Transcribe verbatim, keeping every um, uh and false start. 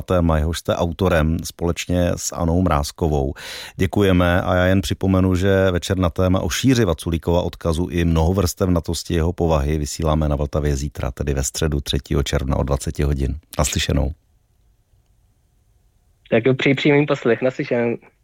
téma, jehož jste autorem společně s Anou Mrázkovou. Děkujeme a já jen připomenu, že Večer na téma o šíři Vaculíkova odkazu i mnohovrstevnatosti jeho povahy vysíláme na Vltavě zítra, tedy ve středu třetího června o dvacet hodin. Naslyšenou. Tak přeji přímý poslech, naslyšenou.